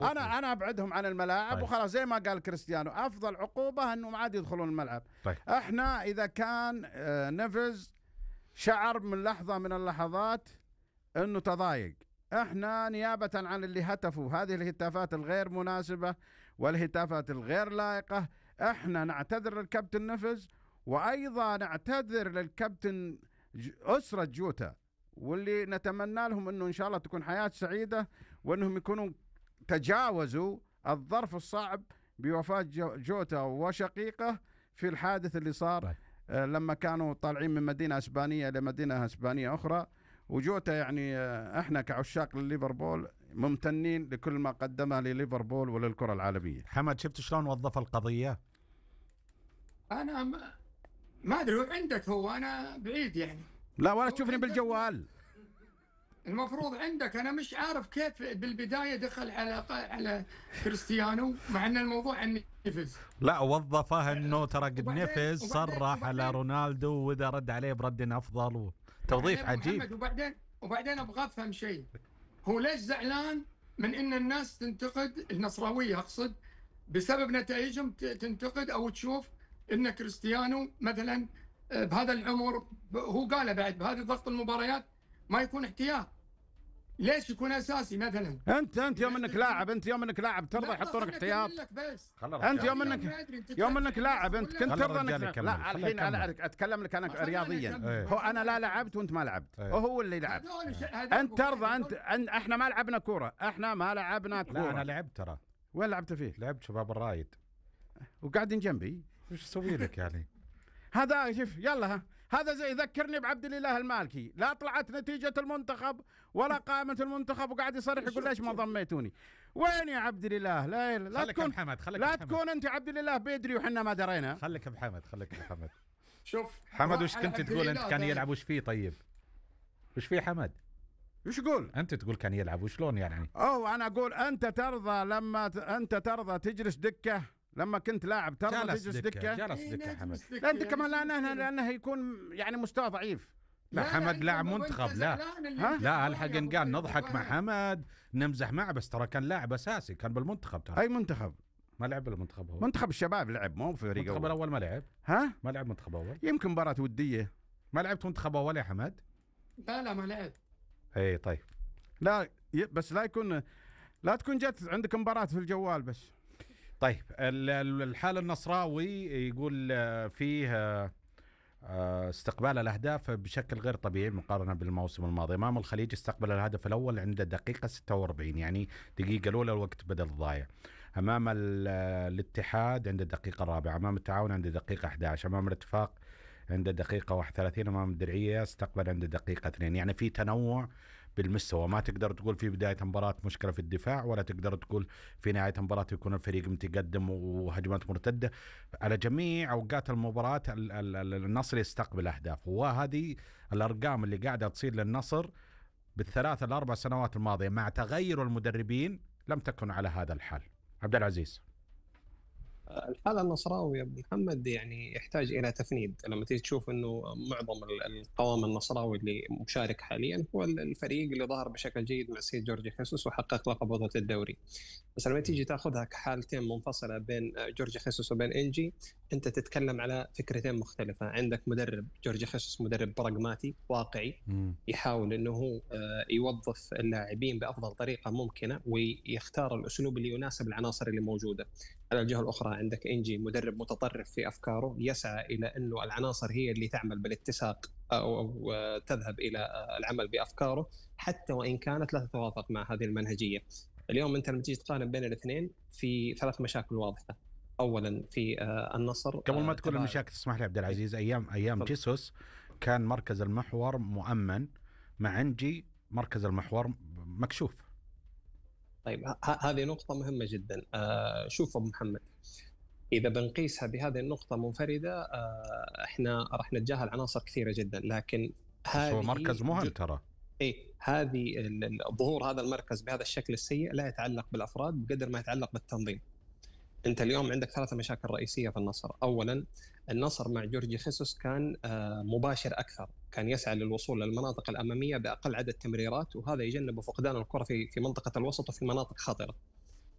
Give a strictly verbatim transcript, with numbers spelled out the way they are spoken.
انا انا ابعدهم عن الملاعب. طيب. وخلاص زي ما قال كريستيانو افضل عقوبه انه ما عاد يدخلون الملعب. طيب. احنا اذا كان آه، نيفز شعر من لحظه من اللحظات انه تضايق، احنا نيابه عن اللي هتفوا هذه الهتافات الغير مناسبه والهتافات الغير لائقه، احنا نعتذر للكابتن نيفز، وايضا نعتذر للكابتن اسره جوتا، واللي نتمنى لهم انه ان شاء الله تكون حياه سعيده، وانهم يكونوا تجاوزوا الظرف الصعب بوفاه جوتا وشقيقه في الحادث اللي صار آه لما كانوا طالعين من مدينه اسبانيه لمدينه اسبانيه اخرى. وجوتا يعني آه احنا كعشاق لليفربول ممتنين لكل ما قدمه لليفربول وللكره العالميه. حمد، شفت شلون وظف القضيه؟ انا ما, ما ادري عندك، هو انا بعيد يعني. لا ولا تشوفني بالجوال. المفروض عندك. انا مش عارف كيف بالبدايه دخل على على كريستيانو مع ان الموضوع عن نيفز. لا وظفه انه ترى قد نيفز صرح على رونالدو واذا رد عليه برد افضل، وتوظيف عجيب. وبعدين وبعدين ابغى افهم شيء، هو ليش زعلان من ان الناس تنتقد النصراويه، اقصد بسبب نتائجهم تنتقد او تشوف ان كريستيانو مثلا بهذا العمر، هو قال بعد بهذه ضغط المباريات ما يكون احتياط، ليش يكون اساسي مثلا؟ انت انت يوم انك لاعب، انت يوم انك لاعب ترضى يحطونك احتياط؟ انت يوم انك يوم انك لاعب انت كنت ترضى انك لا. الحين انا اتكلم لك انا رياضيا. هو انا لا لعبت وانت ما لعبت، وهو اللي لعب. انت ترضى؟ انت احنا ما لعبنا كوره، احنا ما لعبنا كوره. لا انا لعبت ترى. وين لعبت فيه؟ لعبت شباب الرايد وقاعدين جنبي. وش اسوي لك يعني؟ هذا شوف يلا ها. هذا زي يذكرني بعبد الاله المالكي، لا طلعت نتيجة المنتخب ولا قائمة المنتخب وقاعد يصرح يقول ليش ما ضميتوني. وين يا عبد الاله؟ لا لا خليك تكون محمد، خليك لا محمد. تكون انت عبد الاله بيدري وحنا ما درينا. خليك بحمد، خليك بحمد. شوف حمد وش كنت تقول انت؟ كان يلعب وش فيه؟ طيب وش فيه حمد؟ وش يقول؟ انت تقول كان يلعب وشلون يعني؟ اوه انا اقول انت ترضى لما ت... انت ترضى تجلس دكة لما كنت لاعب، ترضى تجلس دكة؟ جلس دكة حمد. لا انت كمان لانه لانه يكون يعني مستوى ضعيف. لا حمد لاعب منتخب. لا ها؟ لا الحق قال نضحك مع حمد نمزح معه، بس ترى كان لاعب اساسي، كان بالمنتخب ترى. اي منتخب؟ ما لعب بالمنتخب. هو منتخب الشباب لعب، مو فريق المنتخب الاول ما لعب. ها؟ ما لعب منتخب اول. يمكن مباراة ودية. ما لعبت منتخب اول يا حمد؟ لا لا ما لعب. اي طيب. لا بس لا يكون لا تكون جت عندك مباراة في الجوال بس. طيب الحال النصراوي يقول فيه استقبال الأهداف بشكل غير طبيعي مقارنة بالموسم الماضي. أمام الخليج استقبل الهدف الأول عند دقيقة ستة وأربعين، يعني دقيقة الأولى الوقت بدل الضايع. أمام الاتحاد عند الدقيقة الرابعة، أمام التعاون عند دقيقة أحد عشر، أمام الاتفاق عند دقيقة واحد وثلاثين، أمام الدرعية استقبل عند دقيقة اثنين. يعني في تنوع بالمستوى، ما تقدر تقول في بداية المباراة مشكلة في الدفاع، ولا تقدر تقول في نهاية المباراة يكون الفريق متقدم وهجمات مرتدة. على جميع أوقات المباراة النصر يستقبل أهداف، وهذه الأرقام اللي قاعدة تصير للنصر بالثلاث الأربع سنوات الماضية مع تغير المدربين لم تكن على هذا الحال. عبد العزيز. الحال النصراوي يا ابو محمد يعني يحتاج الى تفنيد. لما تيجي تشوف انه معظم القوام النصراوي اللي مشارك حاليا هو الفريق اللي ظهر بشكل جيد مع سيد جورج خيسوس وحقق لقب بطولة الدوري، بس لما تيجي تاخذها كحالتين منفصله بين جورج خيسوس وبين انجي، انت تتكلم على فكرتين مختلفه. عندك مدرب جورج خيسوس مدرب براغماتي واقعي، يحاول انه هو يوظف اللاعبين بافضل طريقه ممكنه ويختار الاسلوب اللي يناسب العناصر اللي موجوده. على الجهه الاخرى عندك انجي مدرب متطرف في افكاره، يسعى الى انه العناصر هي اللي تعمل بالاتساق او تذهب الى العمل بافكاره حتى وان كانت لا تتوافق مع هذه المنهجيه. اليوم انت لما تيجي تقارن بين الاثنين في ثلاث مشاكل واضحه. اولا في النصر، قبل ما تقول المشاكل تسمح لي عبد العزيز، ايام ايام جيسوس كان مركز المحور مؤمن، مع انجي مركز المحور مكشوف. طيب هذه نقطة مهمة جدا. آه شوف أبو محمد، إذا بنقيسها بهذه النقطة منفردة آه إحنا راح نتجاهل عناصر كثيرة جدا، لكن هذا هو مركز مهم ترى. إيه هذه ظهور هذا المركز بهذا الشكل السيء لا يتعلق بالأفراد بقدر ما يتعلق بالتنظيم. أنت اليوم عندك ثلاثة مشاكل رئيسية في النصر. أولا النصر مع جورج خيسوس كان آه مباشر أكثر، كان يسعى للوصول للمناطق الأمامية بأقل عدد تمريرات، وهذا يجنب فقدان الكرة في في منطقة الوسط وفي مناطق خطرة.